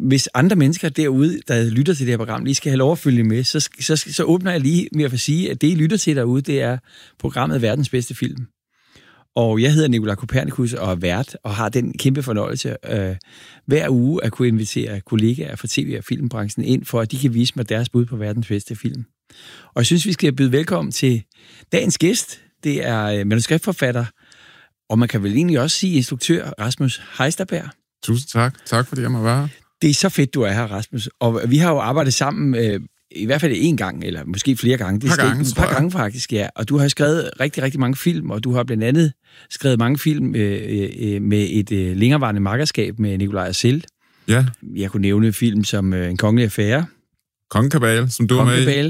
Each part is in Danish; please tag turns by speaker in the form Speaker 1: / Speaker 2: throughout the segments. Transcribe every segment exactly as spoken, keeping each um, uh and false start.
Speaker 1: hvis andre mennesker derude, der lytter til det her program, lige skal have lov at følge med, så, så, så åbner jeg lige med at sige, at det, I lytter til derude, det er programmet Verdens Bedste Film. Og jeg hedder Nikolaj Kopernikus og er vært, og har den kæmpe fornøjelse øh, hver uge at kunne invitere kollegaer fra tv- og filmbranchen ind, for at de kan vise mig deres bud på verdens bedste film. Og jeg synes, vi skal byde velkommen til dagens gæst. Det er manuskriptforfatter, og man kan vel egentlig også sige instruktør Rasmus Heisterberg.
Speaker 2: Tusind tak. Tak fordi jeg må være her.
Speaker 1: Det er så fedt, du er her, Rasmus. Og vi har jo arbejdet sammen, øh, i hvert fald en gang, eller måske flere gange. Det
Speaker 2: par gange,
Speaker 1: et par gange faktisk, ja. Og du har skrevet rigtig, rigtig mange film, og du har blandt andet skrevet mange film øh, øh, med et øh, længerevarende makkerskab med Nikolaj Arcel.
Speaker 2: Ja.
Speaker 1: Jeg kunne nævne film som øh, En kongelig affære.
Speaker 2: Kongekabale, som du er med i.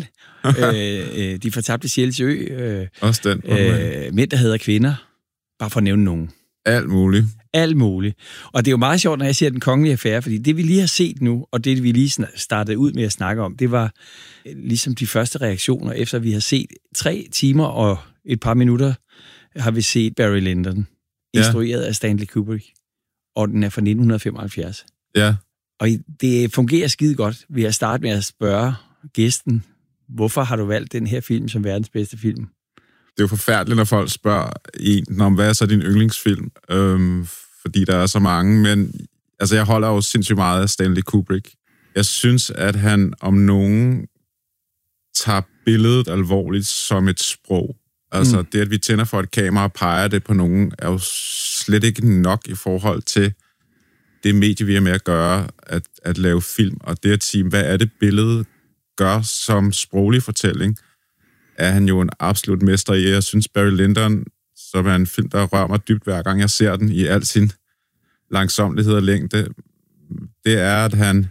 Speaker 1: øh, øh, De fortabte sjæles ø. Øh,
Speaker 2: Også den.
Speaker 1: Øh, mænd, der hader kvinder. Bare for at nævne nogen.
Speaker 2: Alt muligt.
Speaker 1: Alt muligt. Og det er jo meget sjovt, når jeg siger Den kongelige affære, fordi det, vi lige har set nu, og det, vi lige startede ud med at snakke om, det var ligesom de første reaktioner, efter vi har set tre timer og et par minutter, har vi set Barry Lyndon, ja. Instrueret af Stanley Kubrick, og den er fra nitten femoghalvfjerds.
Speaker 2: Ja.
Speaker 1: Og det fungerer skide godt ved at starte med at spørge gæsten, hvorfor har du valgt den her film som verdens bedste film?
Speaker 2: Det er jo forfærdeligt, når folk spørger en, om hvad er så din yndlingsfilm? Øhm, fordi der er så mange, men altså, jeg holder jo sindssygt meget af Stanley Kubrick. Jeg synes, at han om nogen tager billedet alvorligt som et sprog. Altså, mm. det, at vi tænder for et kamera og peger det på nogen, er jo slet ikke nok i forhold til det medie, vi er med at gøre, at, at lave film. Og det at sige, hvad er det billede gør som sproglig fortælling, er han jo en absolut mester i. Jeg synes, Barry Lyndon, som er en film, der rører mig dybt hver gang jeg ser den, i al sin langsomlighed og længde, det er, at han,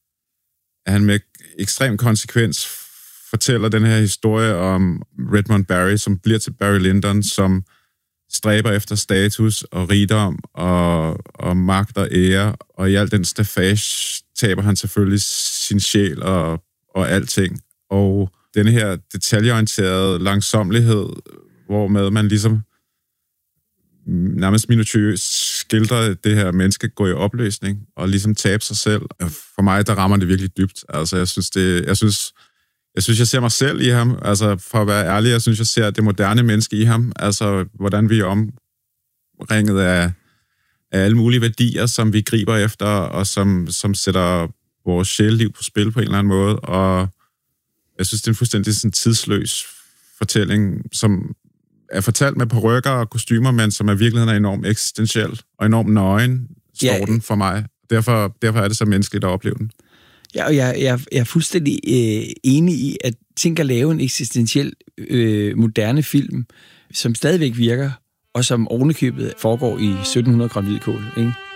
Speaker 2: at han med ekstrem konsekvens fortæller den her historie om Redmond Barry, som bliver til Barry Lyndon, som stræber efter status og rigdom og, og magt og ære, og i al den stafage taber han selvfølgelig sin sjæl og, og alting. Og denne her detaljeorienterede langsomlighed, hvor med man ligesom nærmest minutiøst skildrer det her menneske gå i opløsning og ligesom tabe sig selv. For mig, der rammer det virkelig dybt. Altså, jeg synes, det, jeg synes, jeg synes, jeg ser mig selv i ham. Altså, for at være ærlig, jeg synes, jeg ser det moderne menneske i ham. Altså, hvordan vi er omringet af, af alle mulige værdier, som vi griber efter, og som, som sætter vores sjæleliv på spil på en eller anden måde. Og jeg synes, det er en fuldstændig sådan tidsløs fortælling, som er fortalt med parykker og kostymer, men som i virkeligheden er enormt eksistentiel og enormt nøgen, står ja. Den for mig. Derfor, derfor er det så menneskeligt at opleve den.
Speaker 1: Ja, og jeg, jeg, jeg er fuldstændig øh, enig i, at tænke at lave en eksistentiel, øh, moderne film, som stadigvæk virker, og som ovenikøbet foregår i sytten hundrede gram hvidkål, ikke?